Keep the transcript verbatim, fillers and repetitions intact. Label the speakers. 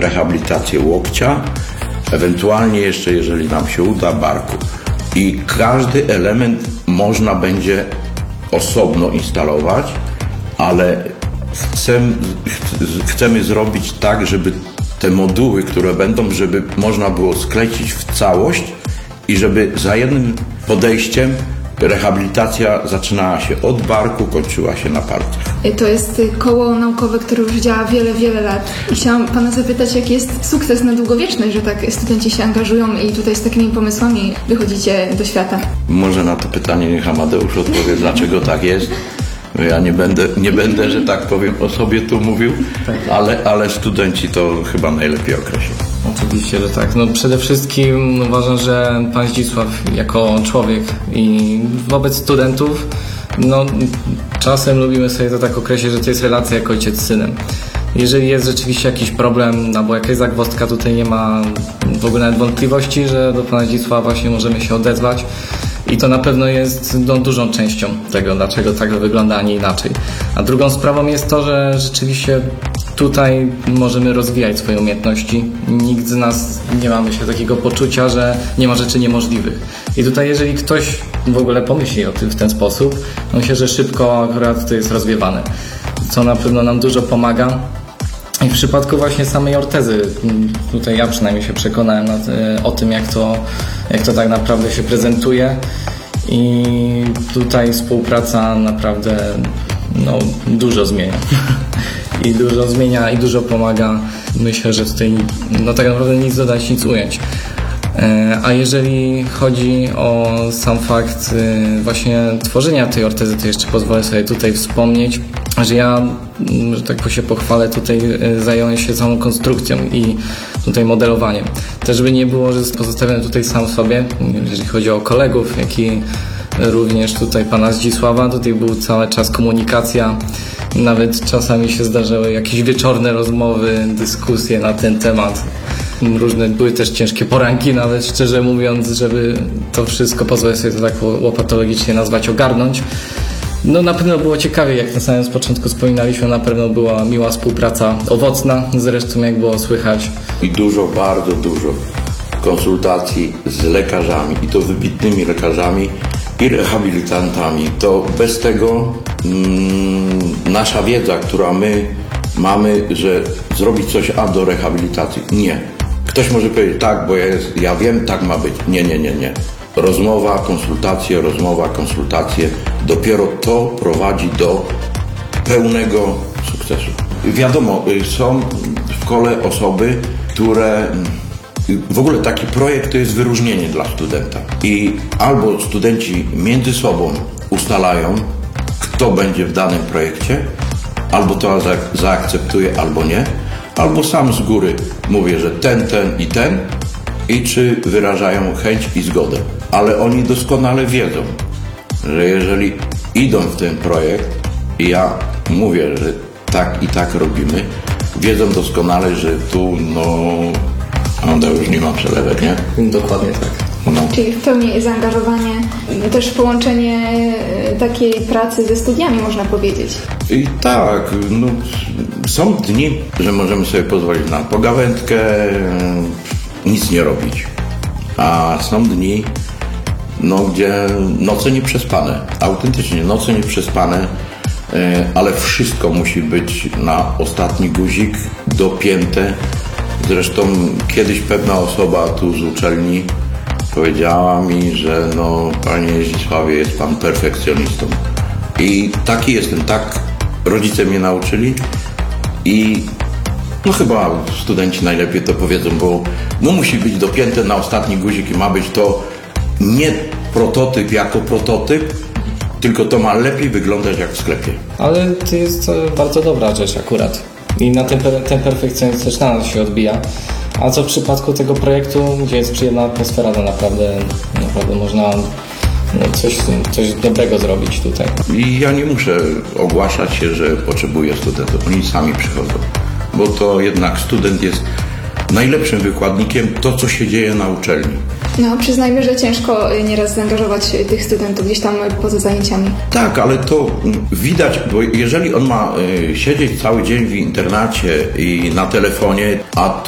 Speaker 1: rehabilitację łokcia, ewentualnie jeszcze, jeżeli nam się uda, barku. I każdy element można będzie osobno instalować, ale chcemy, chcemy zrobić tak, żeby te moduły, które będą, żeby można było sklecić w całość i żeby za jednym podejściem rehabilitacja zaczynała się od barku, kończyła się na palcach.
Speaker 2: To jest koło naukowe, które już działa wiele, wiele lat. I chciałam Pana zapytać, jaki jest sukces na długowieczność, że tak studenci się angażują i tutaj z takimi pomysłami wychodzicie do świata?
Speaker 1: Może na to pytanie niech Amadeusz odpowie, dlaczego tak jest. Ja nie będę, nie będę, że tak powiem, o sobie tu mówił, ale, ale studenci to chyba najlepiej określą.
Speaker 3: Oczywiście, że tak. No przede wszystkim uważam, że pan Zdzisław jako człowiek i wobec studentów, no czasem lubimy sobie to tak określić, że to jest relacja jak ojciec z synem. Jeżeli jest rzeczywiście jakiś problem albo jakaś zagwozdka, tutaj nie ma w ogóle nawet wątpliwości, że do pana Zdzisława właśnie możemy się odezwać. I to na pewno jest no, dużą częścią tego, dlaczego tak wygląda, a nie inaczej. A drugą sprawą jest to, że rzeczywiście tutaj możemy rozwijać swoje umiejętności. Nikt z nas nie ma, myślę, takiego poczucia, że nie ma rzeczy niemożliwych. I tutaj jeżeli ktoś w ogóle pomyśli o tym w ten sposób, to myślę, że szybko akurat to jest rozwiewane. Co na pewno nam dużo pomaga. I w przypadku właśnie samej ortezy, tutaj ja przynajmniej się przekonałem na, o tym, jak to, jak to tak naprawdę się prezentuje i tutaj współpraca naprawdę no, dużo zmienia. I dużo zmienia i dużo pomaga. Myślę, że tutaj no, tak naprawdę nic dodać, nic ująć. A jeżeli chodzi o sam fakt właśnie tworzenia tej ortezy, to jeszcze pozwolę sobie tutaj wspomnieć, że ja, że tak się pochwalę, tutaj zająłem się całą konstrukcją i tutaj modelowaniem. Też żeby nie było, że jest pozostawiony tutaj sam sobie, jeżeli chodzi o kolegów, jak i również tutaj pana Zdzisława, tutaj był cały czas komunikacja, nawet czasami się zdarzały jakieś wieczorne rozmowy, dyskusje na ten temat. Różne były też ciężkie poranki, nawet szczerze mówiąc, żeby to wszystko, pozwolę sobie to tak łopatologicznie nazwać, ogarnąć. No na pewno było ciekawie, jak na samym początku wspominaliśmy, na pewno była miła współpraca, owocna, zresztą jak było słychać.
Speaker 1: I dużo, bardzo dużo konsultacji z lekarzami, i to wybitnymi lekarzami i rehabilitantami. To bez tego mm, nasza wiedza, która my mamy, że zrobić coś a do rehabilitacji. Nie. Ktoś może powiedzieć, tak, bo ja, jest, ja wiem, tak ma być. Nie, nie, nie, nie. Rozmowa, konsultacje, rozmowa, konsultacje. Dopiero to prowadzi do pełnego sukcesu. Wiadomo, są w szkole osoby, które... W ogóle taki projekt to jest wyróżnienie dla studenta. I albo studenci między sobą ustalają, kto będzie w danym projekcie, albo to zaakceptuje, albo nie, albo sam z góry mówię, że ten, ten i ten, i czy wyrażają chęć i zgodę. Ale oni doskonale wiedzą, że jeżeli idą w ten projekt i ja mówię, że tak i tak robimy, wiedzą doskonale, że tu no Amadeusz nie ma przelewek, nie?
Speaker 3: Dokładnie tak.
Speaker 2: No. Czyli w pełni zaangażowanie, też połączenie takiej pracy ze studiami, można powiedzieć.
Speaker 1: I tak, no, są dni, że możemy sobie pozwolić na pogawędkę, nic nie robić. A są dni, no, gdzie noce nieprzespane, autentycznie noce nieprzespane, ale wszystko musi być na ostatni guzik dopięte. Zresztą kiedyś pewna osoba tu z uczelni powiedziała mi, że no, panie Zdzisławie, jest pan perfekcjonistą. I taki jestem, tak rodzice mnie nauczyli i no chyba studenci najlepiej to powiedzą, bo no musi być dopięte na ostatni guzik i ma być to nie prototyp jako prototyp, tylko to ma lepiej wyglądać jak w sklepie.
Speaker 3: Ale to jest bardzo dobra rzecz akurat. I na ten, ten perfekcjonizm też na nas się odbija. A co w przypadku tego projektu, gdzie jest przyjemna atmosfera, to naprawdę, naprawdę można no, coś, coś dobrego zrobić tutaj.
Speaker 1: I ja nie muszę ogłaszać się, że potrzebuję studentów. Oni sami przychodzą. Bo to jednak student jest najlepszym wykładnikiem to, co się dzieje na uczelni.
Speaker 2: No, przyznajmy, że ciężko nieraz zaangażować tych studentów gdzieś tam poza zajęciami.
Speaker 1: Tak, ale to widać, bo jeżeli on ma y, siedzieć cały dzień w internacie i na telefonie, a